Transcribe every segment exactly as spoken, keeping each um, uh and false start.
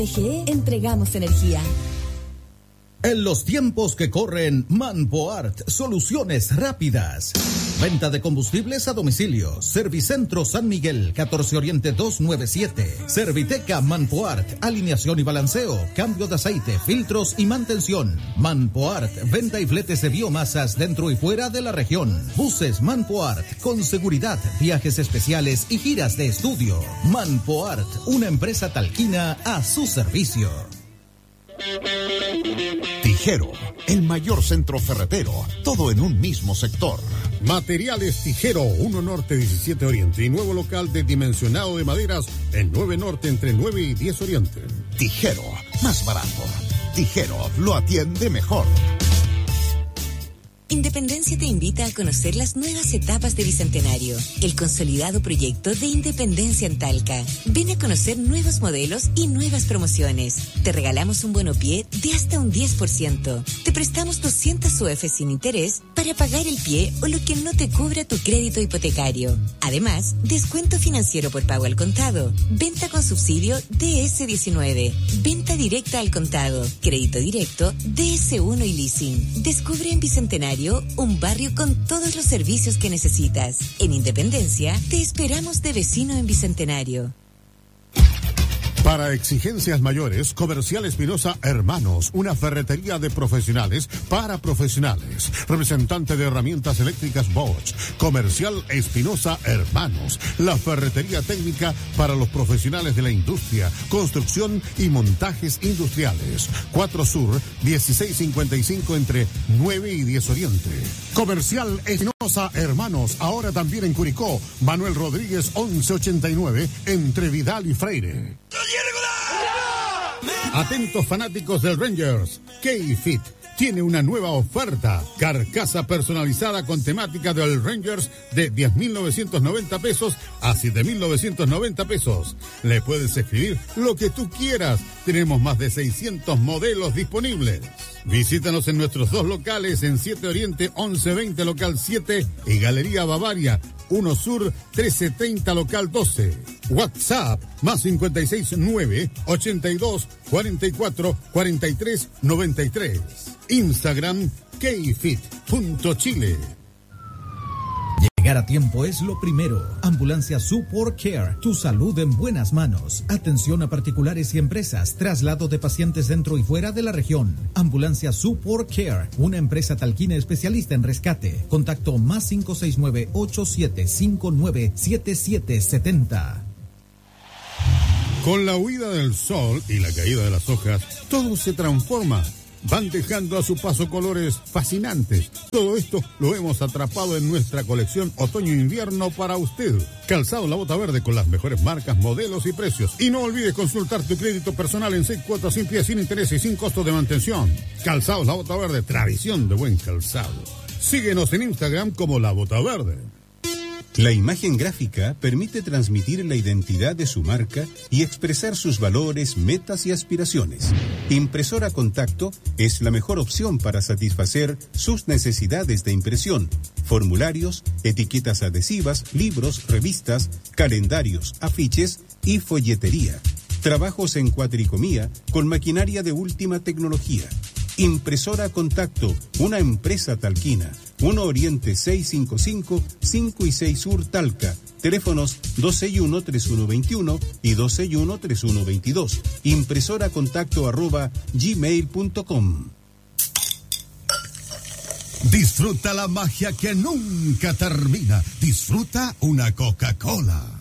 Entregamos energía. En los tiempos que corren, Manpoart, soluciones rápidas. Venta de combustibles a domicilio. Servicentro San Miguel, catorce Oriente doscientos noventa y siete. Serviteca Manpoart, alineación y balanceo, cambio de aceite, filtros y mantención. Manpoart, venta y fletes de biomasas dentro y fuera de la región. Buses Manpoart, con seguridad, viajes especiales y giras de estudio. Manpoart, una empresa talquina a su servicio. Tijero, el mayor centro ferretero, todo en un mismo sector. Materiales Tijero, uno Norte diecisiete Oriente y nuevo local de dimensionado de maderas en nueve Norte entre nueve y diez Oriente. Tijero, más barato. Tijero, lo atiende mejor. Independencia te invita a conocer las nuevas etapas de Bicentenario, el consolidado proyecto de Independencia en Talca. Ven a conocer nuevos modelos y nuevas promociones. Te regalamos un bonopié de hasta un diez por ciento. Te prestamos doscientas U F sin interés para pagar el pie o lo que no te cubra tu crédito hipotecario. Además, descuento financiero por pago al contado, venta con subsidio D S diecinueve, venta directa al contado, crédito directo D S uno y leasing. Descubre en Bicentenario un barrio con todos los servicios que necesitas. En Independencia, te esperamos de vecino en Bicentenario. Para exigencias mayores, Comercial Espinosa Hermanos, una ferretería de profesionales para profesionales. Representante de herramientas eléctricas Bosch. Comercial Espinosa Hermanos, la ferretería técnica para los profesionales de la industria, construcción y montajes industriales. cuatro Sur, dieciséis cincuenta y cinco entre nueve y diez Oriente. Comercial Espinosa Hermanos, ahora también en Curicó. Manuel Rodríguez once ochenta y nueve entre Vidal y Freire. Atentos fanáticos del Rangers, K-Fit tiene una nueva oferta. Carcasa personalizada con temática del Rangers de diez mil novecientos noventa pesos a siete mil novecientos noventa pesos. Le puedes escribir lo que tú quieras. Tenemos más de seiscientos modelos disponibles. Visítanos en nuestros dos locales en siete Oriente once veinte local siete y Galería Bavaria uno Sur trece treinta local doce. WhatsApp más cincuenta y seis nueve ochenta y dos cuarenta y cuatro cuarenta y tres noventa y tres. Instagram kfit punto chile. Llegar a tiempo es lo primero. Ambulancia Support Care, tu salud en buenas manos. Atención a particulares y empresas, traslado de pacientes dentro y fuera de la región. Ambulancia Support Care, una empresa talquina especialista en rescate. Contacto más cinco seis nueve ocho siete cinco nueve siete siete siete cero. Con la huida del sol y la caída de las hojas, todo se transforma. Van dejando a su paso colores fascinantes. Todo esto lo hemos atrapado en nuestra colección otoño-invierno para usted. Calzado La Bota Verde con las mejores marcas, modelos y precios. Y no olvides consultar tu crédito personal en seis cuotas sin pie, sin interés y sin costo de mantención. Calzado La Bota Verde, tradición de buen calzado. Síguenos en Instagram como La Bota Verde. La imagen gráfica permite transmitir la identidad de su marca y expresar sus valores, metas y aspiraciones. Impresora Contacto es la mejor opción para satisfacer sus necesidades de impresión. Formularios, etiquetas adhesivas, libros, revistas, calendarios, afiches y folletería. Trabajos en cuatricomía con maquinaria de última tecnología. Impresora Contacto, una empresa talquina. uno Oriente seiscientos cincuenta y cinco, cinco y seis Sur Talca. Teléfonos dos seis uno, tres uno dos uno y dos seis uno, tres uno dos dos. Impresora contacto arroba gmail punto com. Disfruta la magia que nunca termina. Disfruta una Coca-Cola.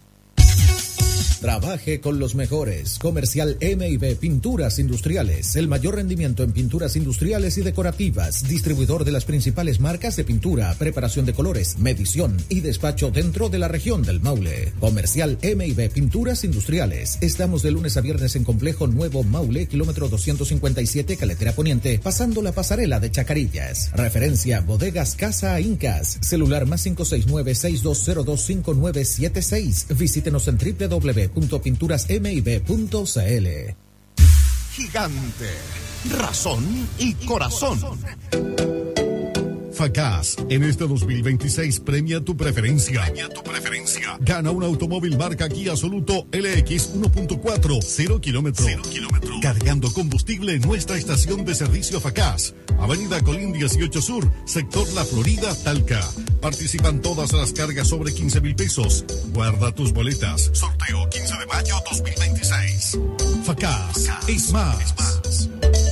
Trabaje con los mejores. Comercial M y B Pinturas Industriales. El mayor rendimiento en pinturas industriales y decorativas. Distribuidor de las principales marcas de pintura, preparación de colores, medición y despacho dentro de la región del Maule. Comercial M y B Pinturas Industriales. Estamos de lunes a viernes en Complejo Nuevo Maule, kilómetro doscientos cincuenta y siete, Caletera Poniente, pasando la pasarela de Chacarillas. Referencia Bodegas Casa Incas. Celular más cinco seis nueve, seis dos cero dos, cinco nueve siete seis. Visítenos en doble u doble u doble u punto pinturas m y b punto c l. Gigante, razón y corazón. Facaz, en este dos mil veintiséis premia tu preferencia. Premia tu preferencia. Gana un automóvil marca Kia Soluto L X uno punto cuatro, cero kilómetros. Cero kilómetros. Cargando combustible en nuestra estación de servicio Facaz. Avenida Colín dieciocho Sur, sector La Florida, Talca. Participan todas las cargas sobre quince mil pesos. Guarda tus boletas. Sorteo quince de mayo dos mil veintiséis. Facaz, Facaz es más. Es más.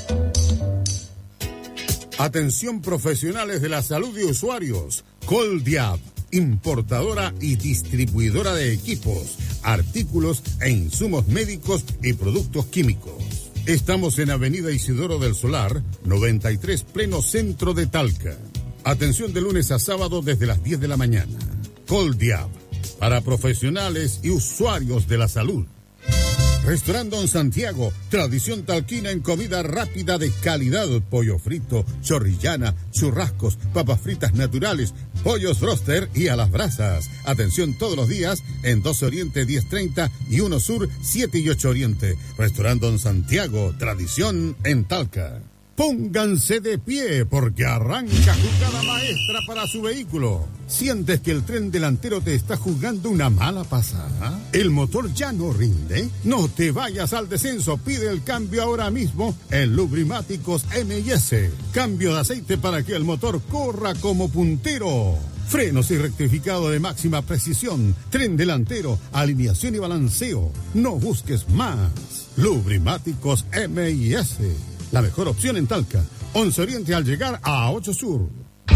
Atención profesionales de la salud de usuarios. Coldiab, importadora y distribuidora de equipos, artículos e insumos médicos y productos químicos. Estamos en Avenida Isidoro del Solar, noventa y tres, pleno centro de Talca. Atención de lunes a sábado desde las diez de la mañana. Coldiab, para profesionales y usuarios de la salud. Restaurante Don Santiago, tradición talquina en comida rápida de calidad, pollo frito, chorrillana, churrascos, papas fritas naturales, pollos roster y a las brasas. Atención todos los días en doce Oriente diez treinta y uno Sur siete y ocho Oriente. Restaurante Don Santiago, tradición en Talca. Pónganse de pie porque arranca jugada maestra para su vehículo. ¿Sientes que el tren delantero te está jugando una mala pasada? ¿El motor ya no rinde? No te vayas al descenso, pide el cambio ahora mismo en Lubrimáticos M y S. Cambio de aceite para que el motor corra como puntero. Frenos y rectificado de máxima precisión, tren delantero, alineación y balanceo. No busques más. Lubrimáticos M y S. La mejor opción en Talca. once Oriente al llegar a ocho Sur.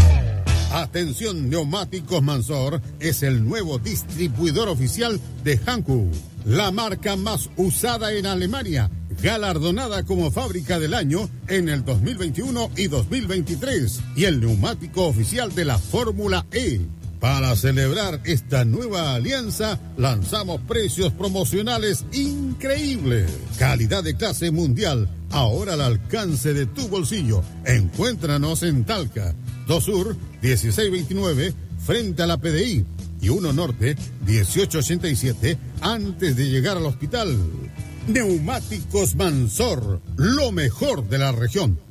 Atención, Neumáticos Mansor es el nuevo distribuidor oficial de Hankook, la marca más usada en Alemania, galardonada como fábrica del año en el dos mil veintiuno y dos mil veintitrés, y el neumático oficial de la Fórmula E. Para celebrar esta nueva alianza, lanzamos precios promocionales increíbles. Calidad de clase mundial, ahora al alcance de tu bolsillo. Encuéntranos en Talca, dos Sur, dieciséis veintinueve, frente a la P D I, y uno Norte, dieciocho ochenta y siete, antes de llegar al hospital. Neumáticos Mansor, lo mejor de la región.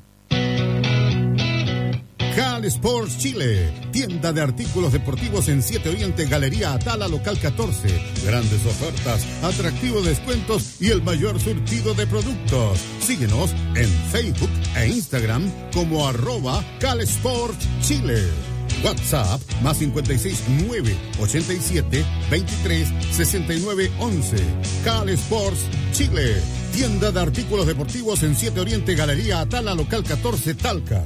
Cal Sports Chile, tienda de artículos deportivos en siete Oriente, Galería Atala, local catorce. Grandes ofertas, atractivos descuentos y el mayor surtido de productos. Síguenos en Facebook e Instagram como arroba Cal Sports Chile. WhatsApp más cincuenta y seis, nueve, ochenta y siete, veintitrés, sesenta y nueve, once. Cal Sports Chile, tienda de artículos deportivos en siete Oriente, Galería Atala, local catorce, Talca.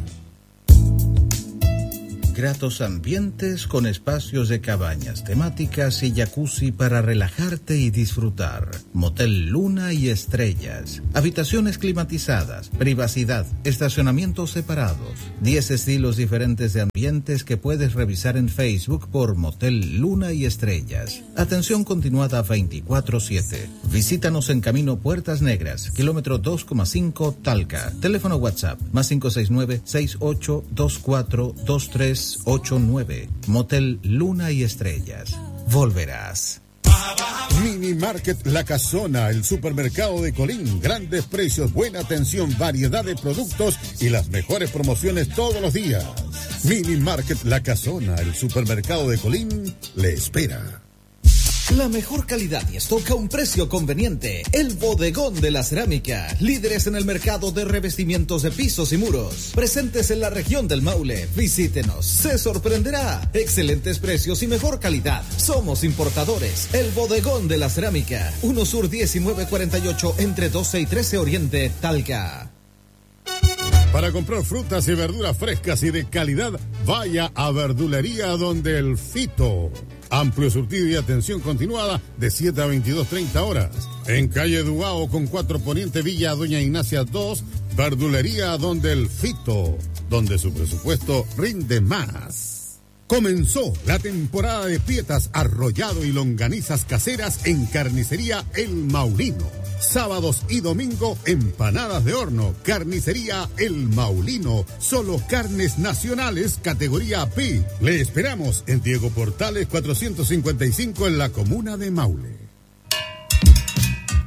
Gratos ambientes con espacios de cabañas temáticas y jacuzzi para relajarte y disfrutar. Motel Luna y Estrellas. Habitaciones climatizadas, privacidad, estacionamientos separados. diez estilos diferentes de ambientes que puedes revisar en Facebook por Motel Luna y Estrellas. Atención continuada veinticuatro siete. Visítanos en Camino Puertas Negras, kilómetro dos coma cinco, Talca. Teléfono WhatsApp más cinco seis nueve, seis ocho dos cuatro, dos tres ocho nueve. Motel Luna y Estrellas. Volverás. Mini Market La Casona, el supermercado de Colín. Grandes precios, buena atención, variedad de productos y las mejores promociones todos los días. Mini Market La Casona, el supermercado de Colín, le espera. La mejor calidad y stock a un precio conveniente. El Bodegón de la Cerámica. Líderes en el mercado de revestimientos de pisos y muros. Presentes en la región del Maule. Visítenos. Se sorprenderá. Excelentes precios y mejor calidad. Somos importadores. El Bodegón de la Cerámica. uno Sur diecinueve cuarenta y ocho entre doce y trece Oriente, Talca. Para comprar frutas y verduras frescas y de calidad, vaya a Verdulería Donde el Fito. Amplio surtido y atención continuada de siete a veintidós treinta horas. En calle Duao con cuatro Poniente, Villa Doña Ignacia dos, Verdulería Donde el Fito, donde su presupuesto rinde más. Comenzó la temporada de pietas, arrollado y longanizas caseras en Carnicería El Maulino. Sábados y domingo, empanadas de horno. Carnicería El Maulino. Solo carnes nacionales, categoría P. Le esperamos en Diego Portales cuatrocientos cincuenta y cinco en la comuna de Maule.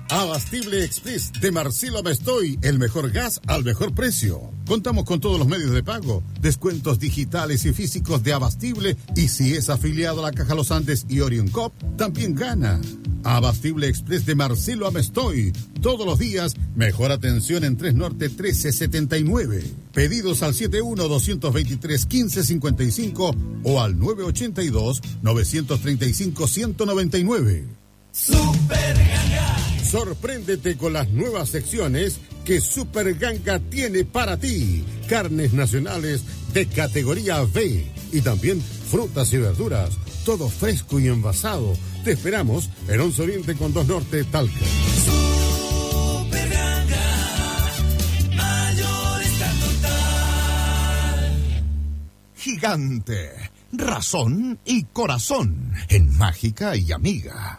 Abastible Express de Marcelo Amestoy, el mejor gas al mejor precio. Contamos con todos los medios de pago, descuentos digitales y físicos de Abastible, y si es afiliado a la Caja Los Andes y Orion Cop, también gana. Abastible Express de Marcelo Amestoy, todos los días, mejor atención en tres Norte trece setenta y nueve. Pedidos al setenta y uno, doscientos veintitrés, quince cincuenta y cinco o al nueve ochenta y dos, novecientos treinta y cinco, ciento noventa y nueve. Super Ganga. Sorpréndete con las nuevas secciones que Super Ganga tiene para ti. Carnes nacionales de categoría B y también frutas y verduras. Todo fresco y envasado. Te esperamos en Once Oriente con dos Norte, Talca. Super Ganga, mayorista total. Gigante, razón y corazón en Mágica y Amiga.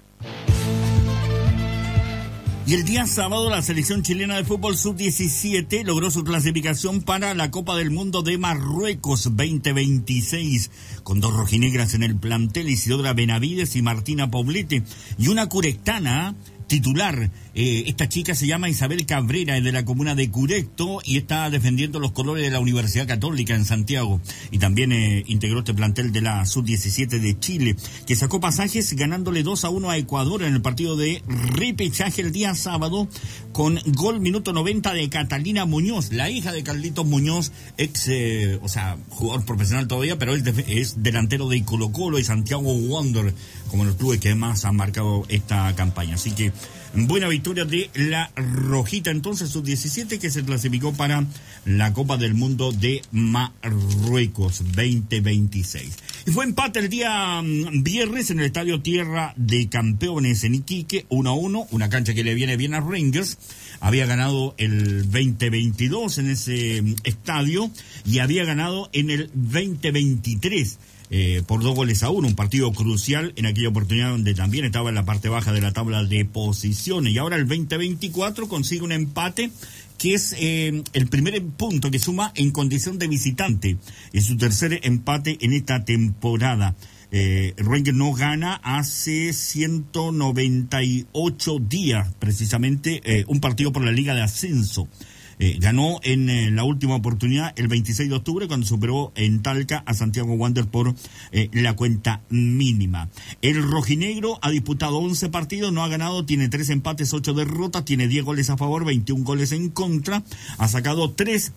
Y el día sábado la selección chilena de fútbol sub diecisiete logró su clasificación para la Copa del Mundo de Marruecos veinte veintiséis, con dos rojinegras en el plantel, Isidora Benavides y Martina Poblete, y una curectana titular. Eh, esta chica se llama Isabel Cabrera, es de la comuna de Curecto y está defendiendo los colores de la Universidad Católica en Santiago. Y también eh, integró este plantel de la sub diecisiete de Chile, que sacó pasajes ganándole dos a uno a Ecuador en el partido de repechaje el día sábado, con gol minuto noventa de Catalina Muñoz, la hija de Carlitos Muñoz, ex, eh, o sea, jugador profesional todavía, pero él es delantero de Colo Colo y Santiago Wander, como los clubes que más han marcado esta campaña. Así que buena victoria de la Rojita, entonces sub diecisiete, que se clasificó para la Copa del Mundo de Marruecos veinte veintiséis. Y fue empate el día um, viernes en el Estadio Tierra de Campeones en Iquique, uno a uno, una cancha que le viene bien a Rangers. Había ganado el veinte veintidós en ese um, estadio y había ganado en el veinte veintitrés. Eh, por dos goles a uno, un partido crucial en aquella oportunidad donde también estaba en la parte baja de la tabla de posiciones. Y ahora el veinte veinticuatro consigue un empate que es eh, el primer punto que suma en condición de visitante. Es su tercer empate en esta temporada. Eh, Rangers no gana hace ciento noventa y ocho días, precisamente, eh, un partido por la Liga de Ascenso. Eh, ganó en eh, la última oportunidad el veintiséis de octubre cuando superó en Talca a Santiago Wander por eh, la cuenta mínima. El rojinegro ha disputado once partidos, no ha ganado, tiene tres empates, ocho derrotas, tiene diez goles a favor, veintiún goles en contra, ha sacado tres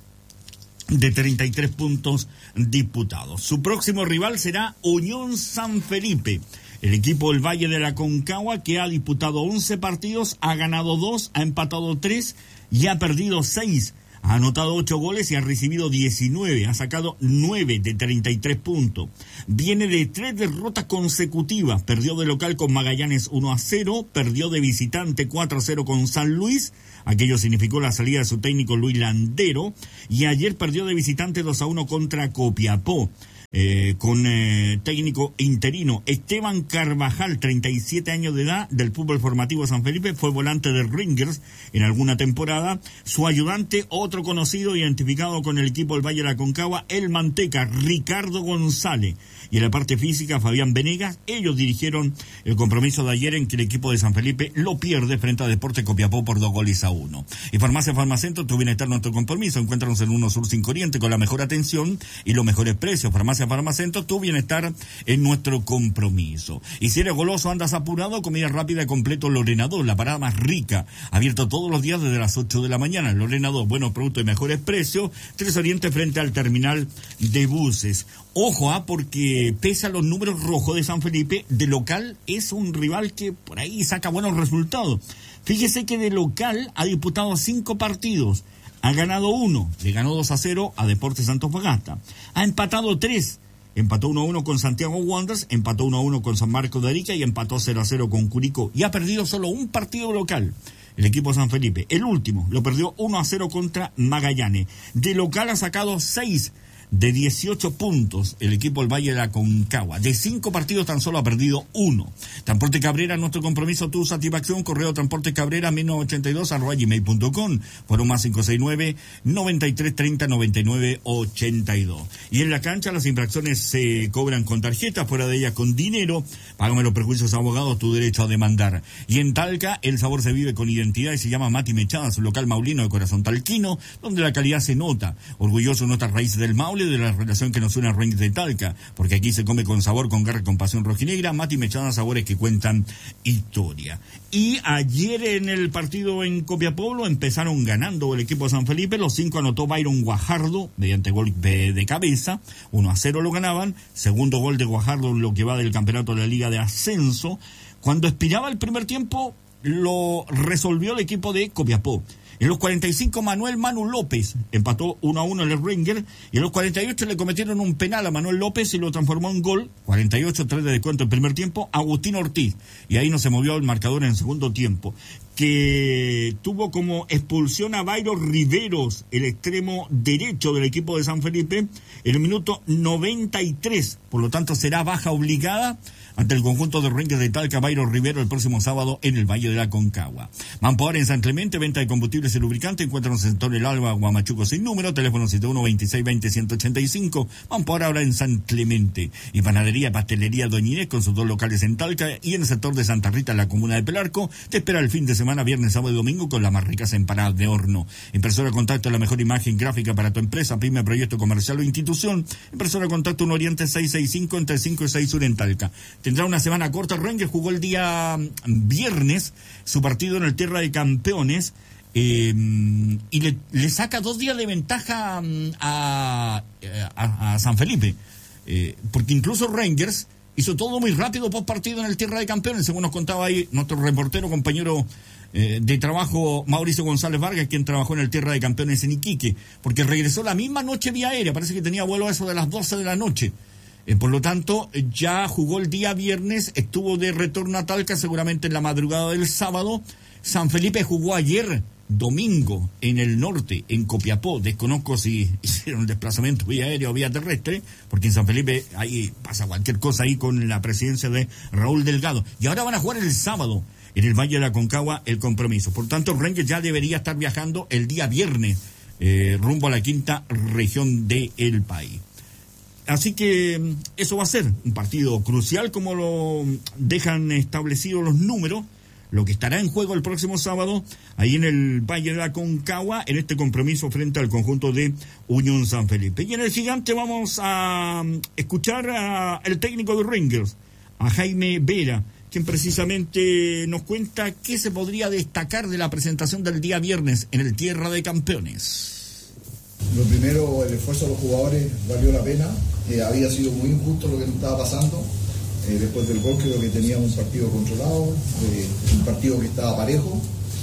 de treinta y tres puntos disputados. Su próximo rival será Unión San Felipe, el equipo del Valle de la Concagua, que ha disputado once partidos, ha ganado dos, ha empatado tres y ha perdido seis. Ha anotado ocho goles y ha recibido diecinueve. Ha sacado nueve de treinta y tres puntos. Viene de tres derrotas consecutivas. Perdió de local con Magallanes uno a cero. Perdió de visitante cuatro a cero con San Luis. Aquello significó la salida de su técnico Luis Landero. Y ayer perdió de visitante dos a uno contra Copiapó. Eh, con eh, técnico interino Esteban Carvajal, treinta y siete años de edad, del fútbol formativo de San Felipe, fue volante de Rangers en alguna temporada. Su ayudante, otro conocido identificado con el equipo del Valle de la Concagua, el Manteca, Ricardo González, y en la parte física Fabián Venegas. Ellos dirigieron el compromiso de ayer en que el equipo de San Felipe lo pierde frente a Deportes Copiapó por dos goles a uno. Y Farmacia Farmacentro, tu bienestar, nuestro compromiso. Encuéntranos en uno Sur cinco Oriente con la mejor atención y los mejores precios. Farmacia Farmacentro, tu bienestar en nuestro compromiso. Y si eres goloso, andas apurado, comida rápida completo Lorena dos, la parada más rica, abierto todos los días desde las ocho de la mañana. Lorena dos, buenos productos y mejores precios. Tres Oriente frente al terminal de buses. Ojo, ah, porque pese a los números rojos de San Felipe, de local es un rival que por ahí saca buenos resultados. Fíjese que de local ha disputado cinco partidos. Ha ganado uno, le ganó dos a cero a Deportes Antofagasta. Ha empatado tres, empató uno a uno con Santiago Wanderers, empató uno a uno con San Marcos de Arica y empató cero a cero con Curicó. Y ha perdido solo un partido local, el equipo de San Felipe. El último lo perdió uno a cero contra Magallanes. De local ha sacado seis De dieciocho puntos, el equipo del Valle de la Aconcagua. De cinco partidos tan solo ha perdido uno. Transporte Cabrera, nuestro compromiso, tu satisfacción. Correo Transporte Cabrera mil novecientos ochenta y dos arroba gmail punto com. Por un más cinco seis nueve, noventa y tres treinta, noventa y nueve ochenta y dos. Y en la cancha las infracciones se cobran con tarjeta, fuera de ellas con dinero. Págame los perjuicios abogados, tu derecho a demandar. Y en Talca, el sabor se vive con identidad y se llama Mati Mechada, su local maulino de corazón talquino, donde la calidad se nota. Orgulloso de nuestras raíces del Maule, de la relación que nos une a Rangers de Talca, porque aquí se come con sabor, con garra, con pasión rojinegra. Mati Mechada, sabores que cuentan historia. Y ayer en el partido en Copiapó empezaron ganando el equipo de San Felipe. Los cinco anotó Byron Guajardo mediante gol de, de cabeza. uno a cero lo ganaban. Segundo gol de Guajardo en lo que va del campeonato de la Liga de Ascenso. Cuando expiraba el primer tiempo, lo resolvió el equipo de Copiapó. En los cuarenta y cinco, Manuel Manu López empató uno a uno en el Ringer. Y en los cuarenta y ocho le cometieron un penal a Manuel López y lo transformó en gol. cuarenta y ocho, tres de descuento en primer tiempo. Agustín Ortiz. Y ahí no se movió el marcador en el segundo tiempo. Que tuvo como expulsión a Byron Riveros, el extremo derecho del equipo de San Felipe, en el minuto noventa y tres. Por lo tanto, será baja obligada ante el conjunto de Rangers de Talca, Byron Rivero, el próximo sábado en el Valle de la Aconcagua. Manpower en San Clemente, venta de combustibles y lubricantes. Encuéntranos en Sector El Alba, Guamachuco sin número, teléfono siete uno, veintiséis veinte, ciento ochenta y cinco. Manpower ahora en San Clemente. Y panadería, pastelería Doña Inés, con sus dos locales en Talca y en el sector de Santa Rita, en la comuna de Pelarco. Te espera el fin de semana, viernes, sábado y domingo, con las más ricas empanadas de horno. Impresora Contacto, la mejor imagen gráfica para tu empresa, pyme, proyecto comercial o institución. Impresora Contacto, un Oriente seiscientos sesenta y cinco, entre cinco y seis Sur en Talca. Tendrá una semana corta. Rangers jugó el día viernes su partido en el Tierra de Campeones eh, y le, le saca dos días de ventaja a, a, a San Felipe, eh, porque incluso Rangers hizo todo muy rápido post partido en el Tierra de Campeones, según nos contaba ahí nuestro reportero, compañero eh, de trabajo Mauricio González Vargas, quien trabajó en el Tierra de Campeones en Iquique, porque regresó la misma noche vía aérea. Parece que tenía vuelo a eso de las doce de la noche. Eh, por lo tanto, ya jugó el día viernes, estuvo de retorno a Talca seguramente en la madrugada del sábado. San Felipe jugó ayer, domingo, en el norte, en Copiapó. Desconozco si hicieron el desplazamiento vía aérea o vía terrestre, porque en San Felipe ahí pasa cualquier cosa ahí con la presidencia de Raúl Delgado. Y ahora van a jugar el sábado en el Valle de la Aconcagua el compromiso. Por tanto, Rangers ya debería estar viajando el día viernes eh, rumbo a la quinta región del país. Así que eso va a ser un partido crucial, como lo dejan establecidos los números, lo que estará en juego el próximo sábado, ahí en el Valle de la Aconcagua, en este compromiso frente al conjunto de Unión San Felipe. Y en el Gigante vamos a escuchar al técnico de Rangers, a Jaime Vera, quien precisamente nos cuenta qué se podría destacar de la presentación del día viernes en el Tierra de Campeones. Lo primero, el esfuerzo de los jugadores valió la pena. Eh, había sido muy injusto lo que nos estaba pasando. Eh, después del gol creo que teníamos un partido controlado, eh, un partido que estaba parejo,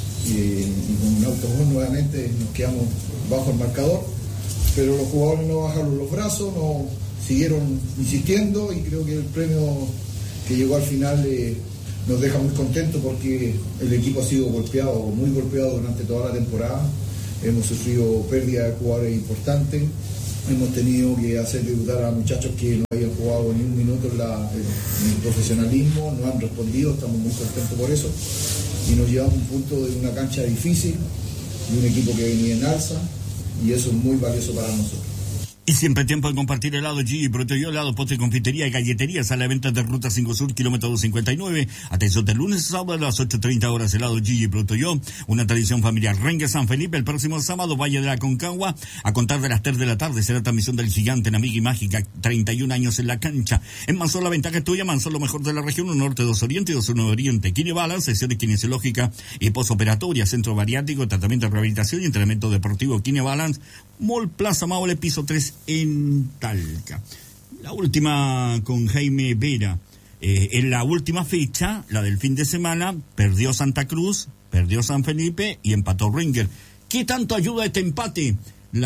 eh, y con un autogol nuevamente nos quedamos bajo el marcador, pero los jugadores no bajaron los brazos, no siguieron insistiendo, y creo que el premio que llegó al final eh, nos deja muy contentos, porque el equipo ha sido golpeado, muy golpeado durante toda la temporada. Hemos sufrido pérdida de jugadores importantes, hemos tenido que hacer debutar a muchachos que no habían jugado ni un minuto en, la, en el profesionalismo, no han respondido, estamos muy contentos por eso, y nos llevamos a un punto de una cancha difícil, de un equipo que venía en alza, y eso es muy valioso para nosotros. Y siempre tiempo de compartir helado Gigi Proteyo, helado, postre, confitería y galletería. Sale a venta de Ruta cinco Sur, kilómetro doscientos cincuenta y nueve. Atención, de lunes a sábado a las ocho treinta horas, helado Gigi Proteyo. Una tradición familiar. Rangers San Felipe, el próximo sábado, Valle de la Aconcagua, a contar de las tres de la tarde. Será transmisión del Gigante en Amiga y Mágica, treinta y un años en la cancha. En Mansol, la ventaja es tuya. Mansol, lo mejor de la región, un norte, dos oriente y dos uno oriente. Kine Balance, sesiones kinesiológicas y posoperatoria, centro bariátrico, tratamiento de rehabilitación y entrenamiento deportivo. Kine Balance, Mall Plaza Maule, piso tres en Talca. La última con Jaime Vera. Eh, en la última fecha, la del fin de semana, perdió Santa Cruz, perdió San Felipe y empató Rangers. ¿Qué tanto ayuda este empate?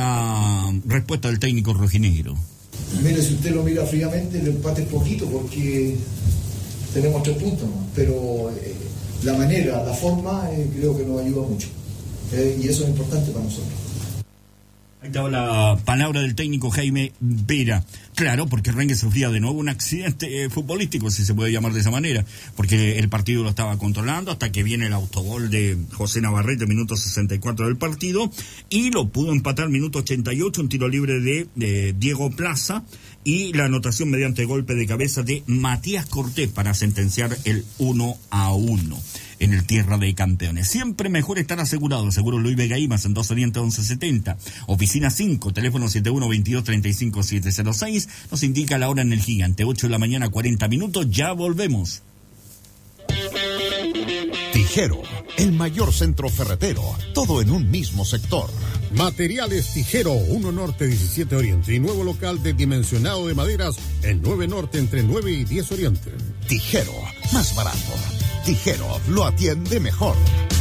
La respuesta del técnico rojinegro. Mire, si usted lo mira fríamente, el empate es poquito porque tenemos tres puntos, ¿no? Pero eh, la manera, la forma, eh, creo que nos ayuda mucho. Eh, y eso es importante para nosotros. Ahí estaba la palabra del técnico Jaime Vera. Claro, porque Rangers sufría de nuevo un accidente eh, futbolístico, si se puede llamar de esa manera, porque el partido lo estaba controlando hasta que viene el autogol de José Navarrete, minuto sesenta y cuatro del partido, y lo pudo empatar minuto ochenta y ocho, un tiro libre de, de Diego Plaza, y la anotación mediante golpe de cabeza de Matías Cortés para sentenciar el uno a uno. En el Tierra de Campeones. Siempre mejor estar asegurado. Seguro Luis Vega Imas en dos Oriente once setenta. Oficina cinco, teléfono siete uno veintidós treinta y cinco setecientos seis. Nos indica la hora en el Gigante. ocho de la mañana, cuarenta minutos. Ya volvemos. Tijero, el mayor centro ferretero. Todo en un mismo sector. Materiales Tijero, uno Norte, diecisiete Oriente. Y nuevo local de dimensionado de maderas en nueve Norte, entre nueve y diez Oriente. Tijero, más barato. Tijero lo atiende mejor.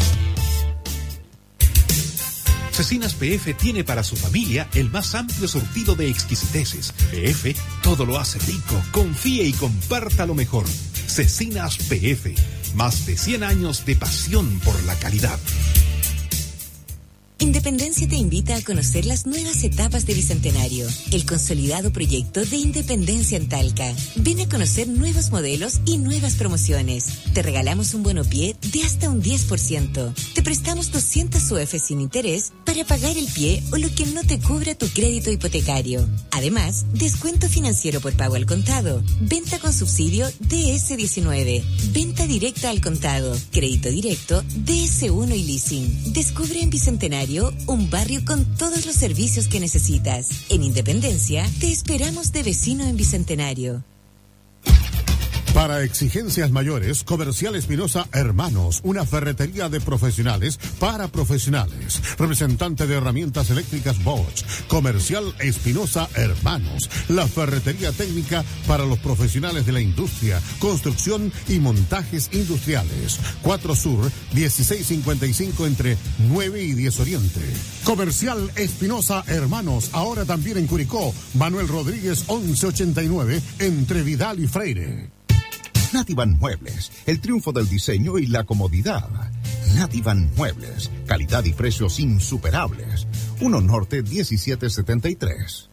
Cecinas P F tiene para su familia el más amplio surtido de exquisiteces. P F todo lo hace rico. Confíe y comparta lo mejor. Cecinas P F, más de cien años de pasión por la calidad. Independencia te invita a conocer las nuevas etapas de Bicentenario, el consolidado proyecto de Independencia en Talca. Ven a conocer nuevos modelos y nuevas promociones. Te regalamos un bonopié de hasta un diez por ciento. Te prestamos doscientas U F sin interés para pagar el pie o lo que no te cubra tu crédito hipotecario. Además, descuento financiero por pago al contado, venta con subsidio D S diecinueve, venta directa al contado, crédito directo D S uno y leasing. Descubre en Bicentenario un barrio con todos los servicios que necesitas. En Independencia, te esperamos de vecino en Bicentenario. Para exigencias mayores, Comercial Espinosa Hermanos, una ferretería de profesionales para profesionales. Representante de herramientas eléctricas Bosch. Comercial Espinosa Hermanos, la ferretería técnica para los profesionales de la industria, construcción y montajes industriales. cuatro Sur, dieciséis cincuenta y cinco entre nueve y diez Oriente. Comercial Espinosa Hermanos, ahora también en Curicó. Manuel Rodríguez once ochenta y nueve entre Vidal y Freire. Nativan Muebles, el triunfo del diseño y la comodidad. Nativan Muebles, calidad y precios insuperables. uno Norte diecisiete setenta y tres.